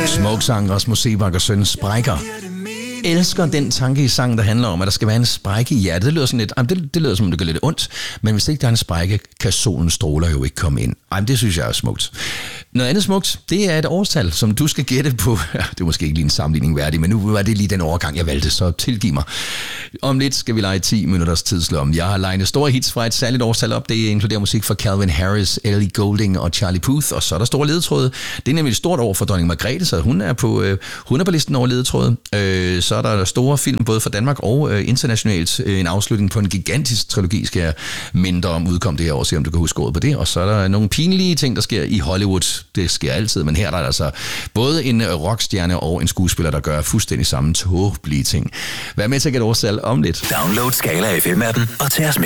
Smuk-sang, Rasmus Seebach og søn Sprækker. Elsker den tanke i sangen, der handler om, at der skal være en sprække i hjertet. Det lyder sådan lidt, det lyder som om det gør lidt ondt, men hvis ikke der er en sprække, kan solens stråler jo ikke komme ind. Det synes jeg er smukt. Noget andet smukt, det er et årstal, som du skal gætte på. Ja, det er måske ikke lige en sammenligning værdig, men nu var det lige den overgang, jeg valgte, så tilgiv mig. Om lidt skal vi lege 10 minutters tidslomme. Jeg har legnet store hits fra et særligt årstal op. Det inkluderer musik fra Calvin Harris, Ellie Goulding og Charlie Puth, og så er der store ledetråde. Det er nemlig et stort år for dronning Margrethe, så hun er på listen over ledetråde. Så er der store film både fra Danmark og internationalt. En afslutning på en gigantisk trilogi skal jeg mindre om udkom det her år, se om du kan huske året på det. Og så er der nogle pinlige ting, der sker i Hollywood. Det sker altid, men her er der altså både en rockstjerne og en skuespiller, der gør fuldstændig samme tåbelige ting. Vær med til at gætte årstal om lidt. Download Skala FM-appen og tag os med